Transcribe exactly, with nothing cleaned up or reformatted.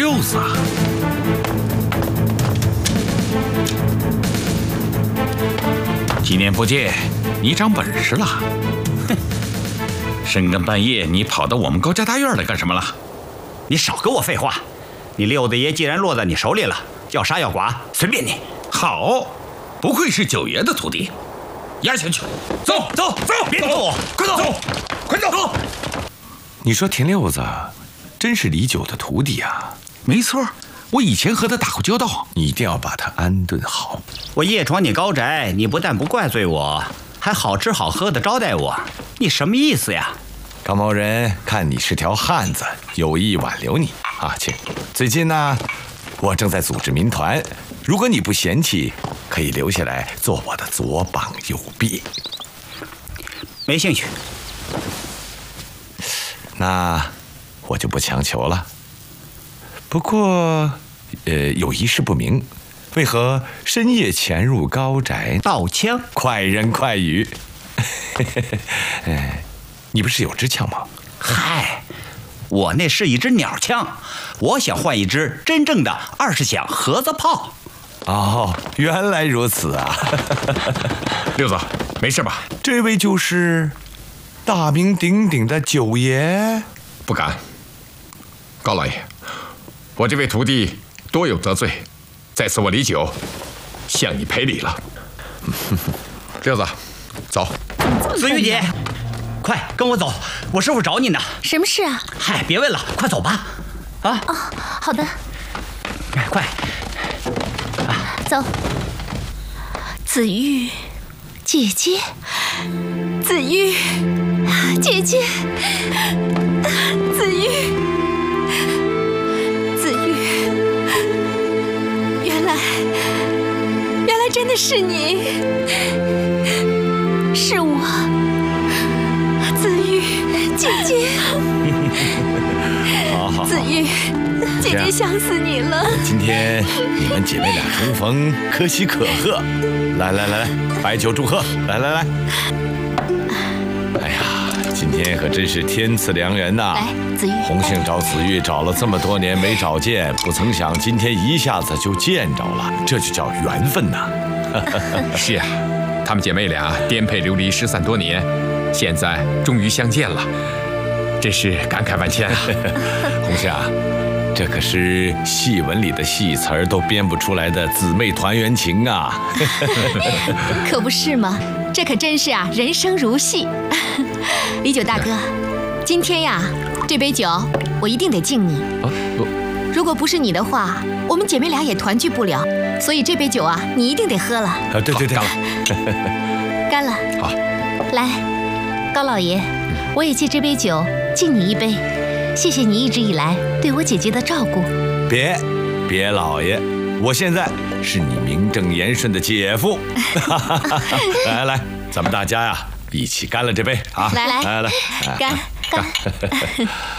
六子啊！几年不见，你长本事了。哼！深更半夜，你跑到我们高家大院来干什么了？ 你少跟我废话！你六子爷既然落在你手里了，要杀要剐随便你。 好，不愧是九爷的徒弟。押前去！走走走！ 别动我！ 快走！走！快走！走！ 你说田六子真是李九的徒弟啊？ 没错，我以前和他打过交道。 你一定要把他安顿好。 我夜闯你高宅，你不但不怪罪我，还好吃好喝的招待我，你什么意思呀？ 高某人看你是条汉子，有意挽留你啊，亲。最近呢，我正在组织民团，如果你不嫌弃，可以留下来做我的左膀右臂。 没兴趣。 那我就不强求了。不过，呃，有一事不明，为何深夜潜入高宅盗枪？ 快人快语。哎，你不是有支枪吗？ 嗨，我那是一支鸟枪，我想换一支真正的二十响盒子炮。 哦，原来如此啊！ 六子，没事吧？ 这位就是大名鼎鼎的九爷。 不敢，高老爷，我这位徒弟多有得罪，在此我李九向你赔礼了。六子，走。 子玉姐，快跟我走，我师父找你呢。 什么事啊？ 嗨，别问了，快走吧。啊？ 哦，好的。 快。 走。子玉，姐姐。子玉，姐姐。子玉，子玉，原来，原来真的是你，是我，子玉，姐姐。 好好， 子玉，姐姐想死你了。 今天你们姐妹俩重逢，可喜可贺。来来来来，摆酒祝贺！来来来。哎呀，今天可真是天赐良缘呐！ 来，子玉。 红杏找紫玉找了这么多年没找见，不曾想今天一下子就见着了，这就叫缘分呐！ 是啊，她们姐妹俩颠沛流离失散多年，现在终于相见了，真是感慨万千啊！ 红杏，这可是戏文里的戏词儿都编不出来的姊妹团圆情啊！ 可不是吗？这可真是啊，人生如戏。李九大哥，今天呀，这杯酒我一定得敬你。 啊， 如果不是你的话，我们姐妹俩也团聚不了。所以这杯酒啊，你一定得喝了。 啊，对对对， 干了， 干了。 好， 来，高老爷，我也借这杯酒敬你一杯，谢谢你一直以来对我姐姐的照顾。 别，别老爷，我现在是你名正言顺的姐夫。来来来，咱们大家呀，一起干了这杯啊！ 来来来来， 干干。